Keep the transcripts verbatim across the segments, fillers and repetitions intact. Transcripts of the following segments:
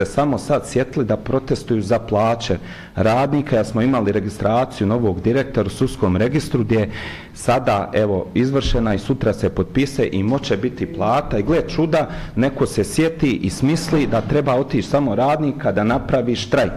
samo sad sjetili da protestuju za plaće radnika, ja smo imali registraciju novog direktora u sudskom registru gdje sada evo izvršena i sutra se potpise i moće biti plata i gle čuda, neko se sjeti i smisli da treba otići samo radnika da napravi štrajk.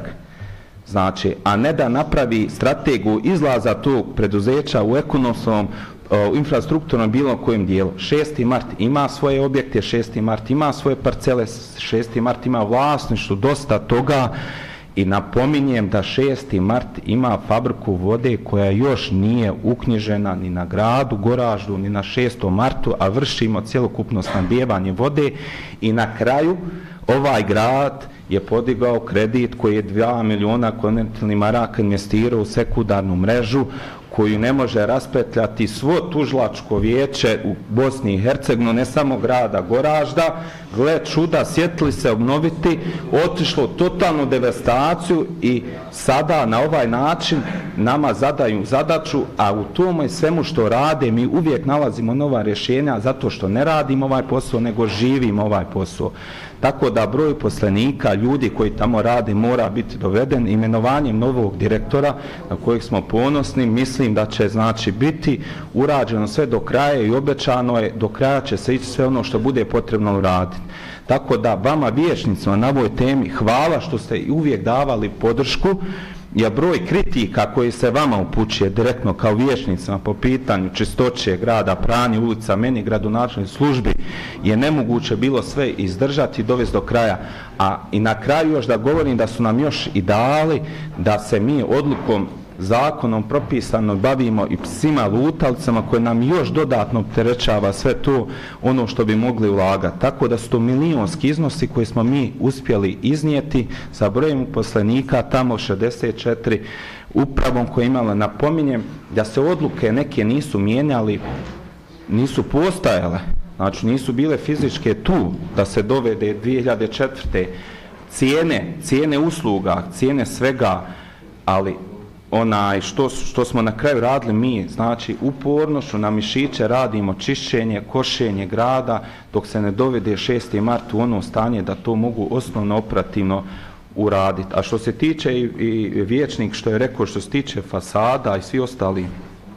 Znači, a ne da napravi strategiju izlaza tog preduzeća u ekonomskom, u infrastrukturnom bilo kojem dijelu. šesti mart ima svoje objekte, šesti mart ima svoje parcele, šesti mart ima vlasništvo, dosta toga i napominjem da šesti mart ima fabriku vode koja još nije uknjižena ni na gradu Goraždu, ni na šestom martu, a vršimo cjelokupno snabdijevanje vode i na kraju ovaj grad je podigao kredit koji je dva miliona konvertibilnih maraka investirao u sekundarnu mrežu koju ne može raspetljati svo tužilačko vijeće u Bosni i Hercegovini, ne samo grada Goražda. Gle čuda, sjetili se obnoviti, otišlo u totalnu devastaciju i sada na ovaj način nama zadaju zadaću, a u tome svemu što rade mi uvijek nalazimo nova rješenja zato što ne radimo ovaj posao, nego živimo ovaj posao. Tako da broj poslenika, ljudi koji tamo rade, mora biti doveden imenovanjem novog direktora na kojeg smo ponosni. Mislim da će znači biti urađeno sve do kraja i obećano je do kraja će se ići sve ono što bude potrebno uraditi. Tako da vama vijećnicima na ovoj temi hvala što ste uvijek davali podršku, jer broj kritika koji se vama upućuje direktno kao vijećnicima po pitanju čistoće grada, pranje ulica, meni gradonačelnoj službi je nemoguće bilo sve izdržati i dovesti do kraja. A i na kraju još da govorim da su nam još i dali da se mi odlukom zakonom propisano bavimo i psima lutalicama koje nam još dodatno opterećava sve to ono što bi mogli ulagati. Tako da su to milijonski iznosi koje smo mi uspjeli iznijeti sa brojem uposlenika tamo šezdeset četiri upravom koje imala. Napominjem da se odluke neke nisu mijenjali, nisu postajale, znači nisu bile fizičke tu da se dovede dvije hiljade četvrte cijene, cijene usluga, cijene svega, ali onaj što, što smo na kraju radili mi, znači upornošću na mišiće radimo čišćenje, košenje grada dok se ne dovede šesti mart u ono stanje da to mogu osnovno operativno uraditi. A što se tiče i, i vijećnik što je rekao što se tiče fasada i svi ostali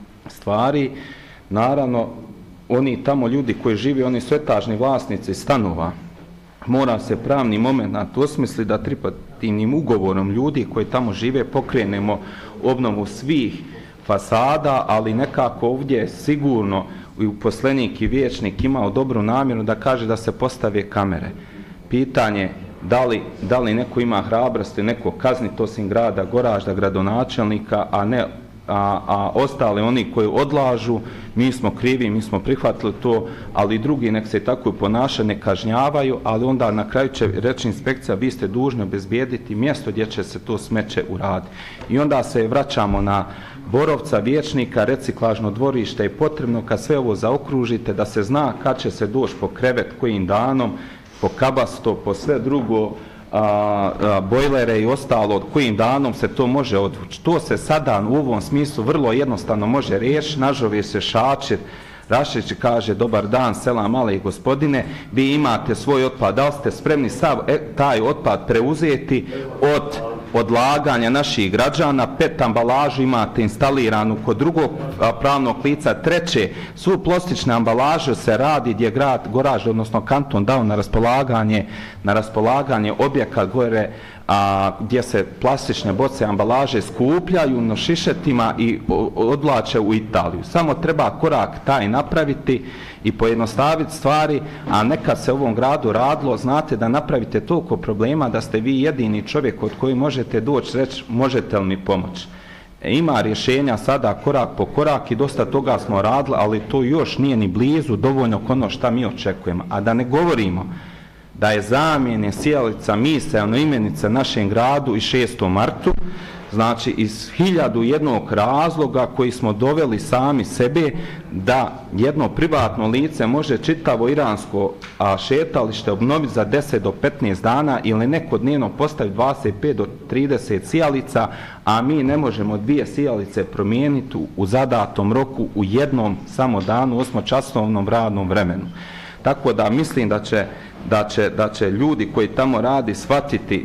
stvari, naravno oni tamo ljudi koji žive, oni su etažni vlasnici stanova, mora se pravni moment osmisli da tripartitnim ugovorom ljudi koji tamo žive pokrenemo obnovu svih fasada, ali nekako ovdje je sigurno i uposlenik i vijećnik imao dobru namjeru da kaže da se postave kamere. Pitanje da li, da li neko ima hrabrosti, neko kazniti osim grada Goražda, gradonačelnika, a ne A, a ostale oni koji odlažu, mi smo krivi, mi smo prihvatili to, ali drugi nek se tako ponaša, ne kažnjavaju, ali onda na kraju će reći inspekcija, vi ste dužni obezbijediti mjesto gdje će se to smeće uraditi. I onda se vraćamo na borovca, vijećnika, reciklažno dvorište je potrebno kad sve ovo zaokružite da se zna kad će se doći po krevet kojim danom, po kabasto, po sve drugo, A, a, bojlere i ostalo, kojim danom se to može odvući. To se sada u ovom smislu vrlo jednostavno može riješiti. Nažove se Šačir Rašić kaže, dobar dan, selam male gospodine, vi imate svoj otpad, da li ste spremni sav e, taj otpad preuzeti od odlaganja naših građana, pet ambalažu imate instaliranu kod drugog a, pravnog lica, treće, svu plastične ambalaže se radi gdje grad Goražde, odnosno kanton dao na raspolaganje, na raspolaganje objekat gore, a, gdje se plastične boce ambalaže skupljaju na šišetima i odlače u Italiju. Samo treba korak taj napraviti i pojednostaviti stvari, a nekad se u ovom gradu radilo, znate da napravite toliko problema da ste vi jedini čovjek od koji možete doći reći možete li mi pomoći. E, ima rješenja sada korak po korak i dosta toga smo radili, ali to još nije ni blizu dovoljno ono šta mi očekujemo. A da ne govorimo da je zamjene sjelica misaona imenica našem gradu i šestom martu, znači iz hiljadu jednog razloga koji smo doveli sami sebe da jedno privatno lice može čitavo iransko a, šetalište obnoviti za deset do petnaest dana ili neko dnevno postaviti dvadeset pet do trideset sijalica, a mi ne možemo dvije sijalice promijeniti u zadatom roku u jednom samo danu, osmočasovnom radnom vremenu. Tako da mislim da će Da će, da će ljudi koji tamo radi shvatiti